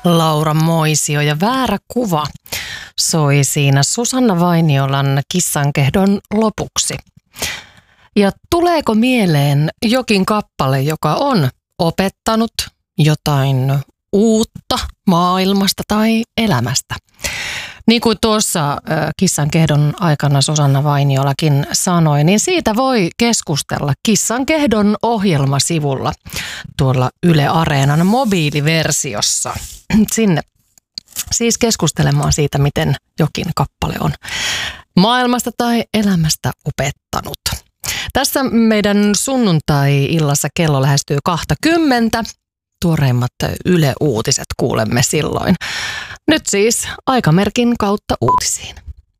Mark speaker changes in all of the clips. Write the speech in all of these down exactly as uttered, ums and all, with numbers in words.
Speaker 1: Laura Moisio ja Väärä kuva soi siinä Susanna Vainiolan Kissankehdon lopuksi. Ja tuleeko mieleen jokin kappale, joka on opettanut jotain uutta maailmasta tai elämästä? Niin kuin tuossa Kissankehdon aikana Susanna Vainiolakin sanoi, niin siitä voi keskustella Kissankehdon ohjelmasivulla tuolla Yle Areenan mobiiliversiossa. Sinne siis keskustelemaan siitä, miten jokin kappale on maailmasta tai elämästä opettanut. Tässä meidän sunnuntai-illassa kello lähestyy kaksikymmentä. Tuoreimmat Yle-uutiset kuulemme silloin. Nyt siis aikamerkin kautta uutisiin.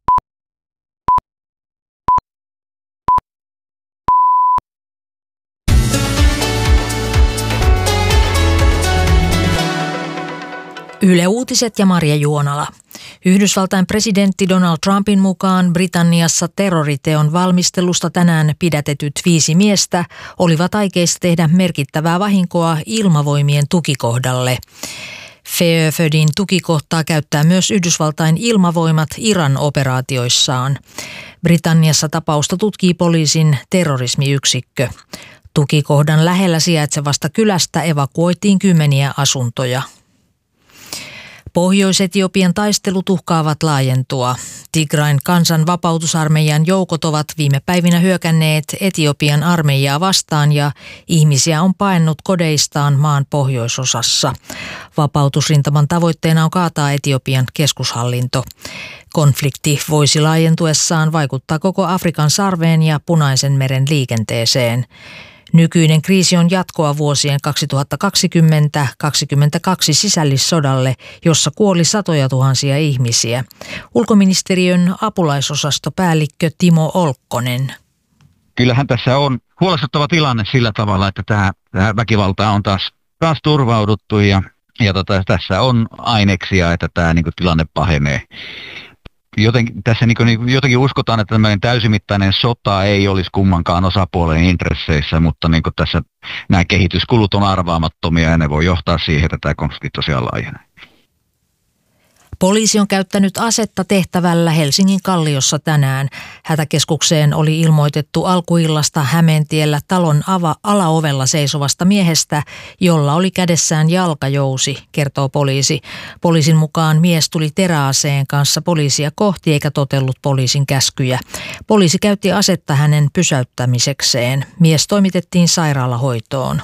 Speaker 2: Yle Uutiset ja Marja Juonala. Yhdysvaltain presidentti Donald Trumpin mukaan Britanniassa terroriteon valmistelusta tänään pidätetyt viisi miestä olivat aikeissa tehdä merkittävää vahinkoa ilmavoimien tukikohdalle. Feöfödin tukikohtaa käyttää myös Yhdysvaltain ilmavoimat Iran operaatioissaan. Britanniassa tapausta tutkii poliisin terrorismiyksikkö. Tukikohdan lähellä sijaitsevasta kylästä evakuoitiin kymmeniä asuntoja. Pohjois-Etiopian taistelut uhkaavat laajentua. Tigrain kansan vapautusarmeijan joukot ovat viime päivinä hyökänneet Etiopian armeijaa vastaan ja ihmisiä on paennut kodeistaan maan pohjoisosassa. Vapautusrintaman tavoitteena on kaataa Etiopian keskushallinto. Konflikti voisi laajentuessaan vaikuttaa koko Afrikan sarveen ja Punaisen meren liikenteeseen. Nykyinen kriisi on jatkoa vuosien kaksituhattakaksikymmentä kaksikymmentäkaksi sisällissodalle, jossa kuoli satoja tuhansia ihmisiä. Ulkoministeriön apulaisosastopäällikkö Timo Olkkonen.
Speaker 3: Kyllähän tässä on huolestuttava tilanne sillä tavalla, että tähän, tähän väkivaltaan on taas, taas turvauduttu ja, ja tota, tässä on aineksia, että tämä niin kuin, tilanne pahenee. Joten, tässä niin kuin, jotenkin uskotaan, että tämmöinen täysimittainen sota ei olisi kummankaan osapuolen intresseissä, mutta niin kuin tässä nämä kehityskulut on arvaamattomia ja ne voi johtaa siihen, että tämä konflikti tosiaan laajenee.
Speaker 2: Poliisi on käyttänyt asetta tehtävällä Helsingin Kalliossa tänään. Hätäkeskukseen oli ilmoitettu alkuillasta Hämeentiellä talon ava- alaovella seisovasta miehestä, jolla oli kädessään jalkajousi, kertoo poliisi. Poliisin mukaan mies tuli teräaseen kanssa poliisia kohti eikä totellut poliisin käskyjä. Poliisi käytti asetta hänen pysäyttämisekseen. Mies toimitettiin sairaalahoitoon.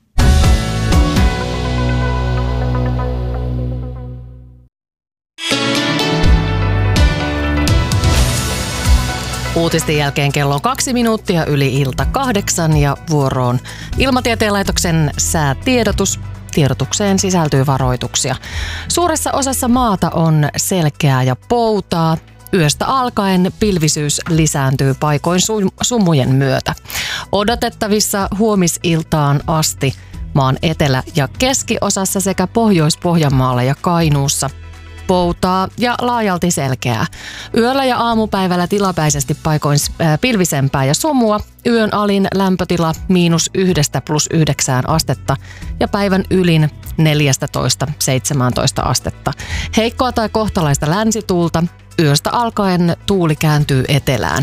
Speaker 1: Uutisten jälkeen kello on kaksi minuuttia yli ilta kahdeksan ja vuoroon Ilmatieteen laitoksen säätiedotus. Tiedotukseen sisältyy varoituksia. Suuressa osassa maata on selkeää ja poutaa. Yöstä alkaen pilvisyys lisääntyy paikoin sumujen myötä. Odotettavissa huomisiltaan asti maan etelä- ja keskiosassa sekä Pohjois-Pohjanmaalla ja Kainuussa poutaa ja laajalti selkeää. Yöllä ja aamupäivällä tilapäisesti paikoin pilvisempää ja sumua. Yön alin lämpötila miinus yhdestä plus yhdeksään astetta ja päivän ylin neljätoista seitsemäntoista astetta. Heikkoa tai kohtalaista länsituulta. Yöstä alkaen tuuli kääntyy etelään.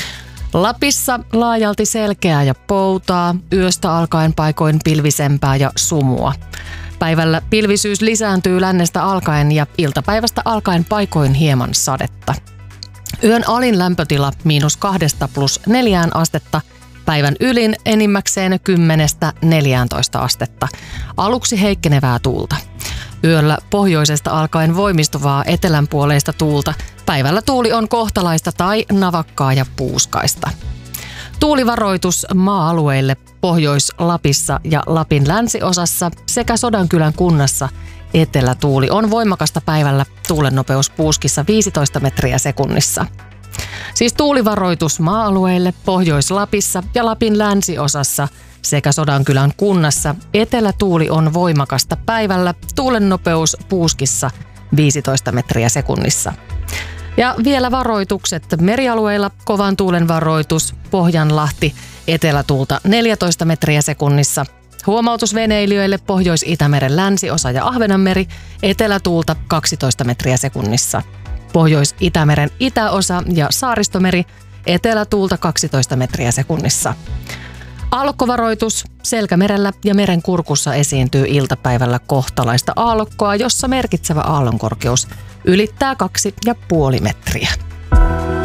Speaker 1: Lapissa laajalti selkeää ja poutaa. Yöstä alkaen paikoin pilvisempää ja sumua. Päivällä pilvisyys lisääntyy lännestä alkaen ja iltapäivästä alkaen paikoin hieman sadetta. Yön alin lämpötila miinus kahdesta plus neljään astetta, päivän ylin enimmäkseen kymmenestä neljääntoista astetta. Aluksi heikkenevää tuulta. Yöllä pohjoisesta alkaen voimistuvaa etelänpuoleista tuulta. Päivällä tuuli on kohtalaista tai navakkaa ja puuskaista. Tuulivaroitus maa-alueille Pohjois-Lapissa ja Lapin länsiosassa sekä Sodankylän kunnassa etelätuuli on voimakasta päivällä, tuulennopeus puuskissa viisitoista metriä sekunnissa. Siis tuulivaroitus maa-alueille Pohjois-Lapissa ja Lapin länsiosassa sekä Sodankylän kunnassa etelätuuli on voimakasta päivällä, tuulennopeus puuskissa viisitoista metriä sekunnissa. Ja vielä varoitukset merialueilla, kovan tuulen varoitus, Pohjanlahti, etelätuulta neljätoista metriä sekunnissa, Huomautus veneilijöille: Pohjois-Itämeren länsiosa ja Ahvenanmeri, etelätuulta kaksitoista metriä sekunnissa. Pohjois-Itämeren itäosa ja Saaristomeri, etelätuulta kaksitoista metriä sekunnissa. Aallokkovaroitus: Selkämerellä ja merenkurkussa esiintyy iltapäivällä kohtalaista aallokkoa, jossa merkitsevä aallonkorkeus ylittää kaksi ja puoli metriä.